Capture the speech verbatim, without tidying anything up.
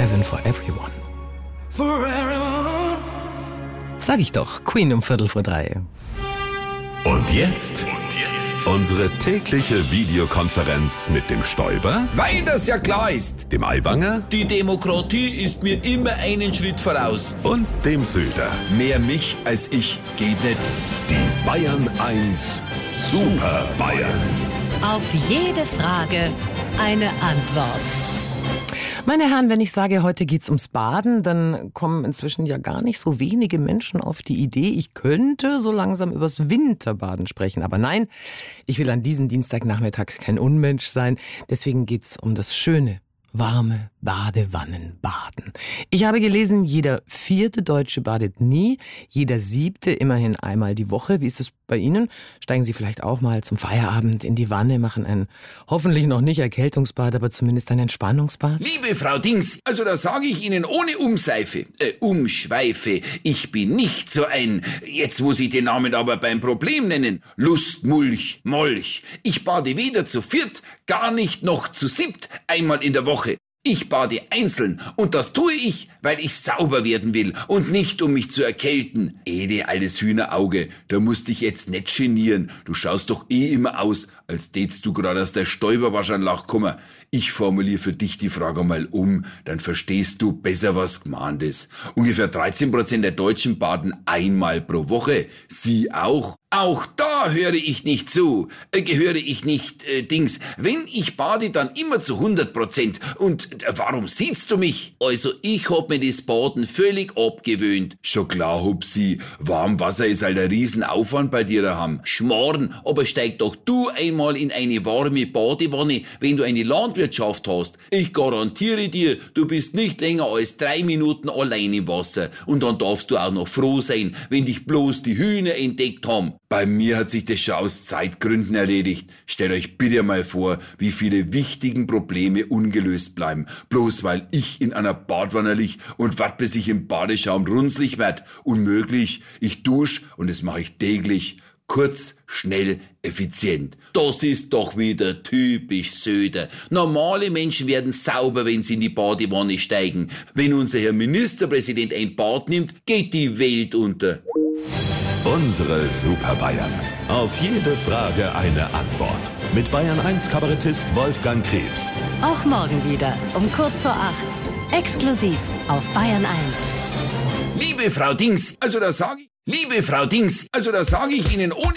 Heaven for Everyone. For everyone. Sag ich doch, Queen um Viertel vor drei. Und jetzt unsere tägliche Videokonferenz mit dem Stoiber, Weil das ja klar ist. dem Aiwanger Die Demokratie ist mir immer einen Schritt voraus. und dem Söder. Mehr mich als ich geht nicht. Die Bayern eins Super Bayern. Auf jede Frage eine Antwort. Meine Herren, wenn ich sage, heute geht's ums Baden, dann kommen inzwischen ja gar nicht so wenige Menschen auf die Idee, ich könnte so langsam übers Winterbaden sprechen. Aber nein, ich will an diesem Dienstagnachmittag kein Unmensch sein. Deswegen geht's um das schöne, warme Badewannenbaden. Ich habe gelesen, jeder vierte Deutsche badet nie, jeder siebte immerhin einmal die Woche. Wie ist es bei Ihnen? Steigen Sie vielleicht auch mal zum Feierabend in die Wanne, machen ein hoffentlich noch nicht Erkältungsbad, aber zumindest ein Entspannungsbad? Liebe Frau Dings, also da sage ich Ihnen ohne Umseife, äh, Umschweife, ich bin nicht so ein, jetzt muss ich den Namen aber beim Problem nennen, Lustmulch, Molch. Ich bade weder zu viert, gar nicht noch zu siebt, einmal in der Woche. Ich bade einzeln und das tue ich, weil ich sauber werden will und nicht, um mich zu erkälten. Ede, altes Hühnerauge, da musst dich jetzt nicht genieren. Du schaust doch eh immer aus, als tätst du gerade aus der Stäuberwaschanlage kommen. Ich formuliere für dich die Frage mal um, dann verstehst du besser, was gemeint ist. Ungefähr dreizehn Prozent der Deutschen baden einmal pro Woche. Sie auch? Auch da höre ich nicht zu, äh, gehöre ich nicht, äh, Dings. Wenn ich bade, dann immer zu hundert Prozent. Und äh, warum siehst du mich? Also, ich hab mir das Baden völlig abgewöhnt. Schon klar, Hupsi, warm Wasser ist halt ein Riesenaufwand bei dir daheim. Schmarrn, aber steig doch du einmal in eine warme Badewanne, wenn du eine Landwirtschaft hast. Ich garantiere dir, du bist nicht länger als drei Minuten allein im Wasser. Und dann darfst du auch noch froh sein, wenn dich bloß die Hühner entdeckt haben. Bei mir hat sich das schon aus Zeitgründen erledigt. Stellt euch bitte mal vor, wie viele wichtigen Probleme ungelöst bleiben. Bloß weil ich in einer Badwanne lieg und wart, bis ich im Badeschaum runzlig werd. Unmöglich. Ich dusch und das mache ich täglich. Kurz, schnell, effizient. Das ist doch wieder typisch Söder. Normale Menschen werden sauber, wenn sie in die Badewanne steigen. Wenn unser Herr Ministerpräsident ein Bad nimmt, geht die Welt unter. Unsere Super Bayern. Auf jede Frage eine Antwort. Mit Bayern eins Kabarettist Wolfgang Krebs. Auch morgen wieder um kurz vor acht. Exklusiv auf Bayern eins. Liebe Frau Dings, also da sage ich, liebe Frau Dings, also da sage ich Ihnen ohne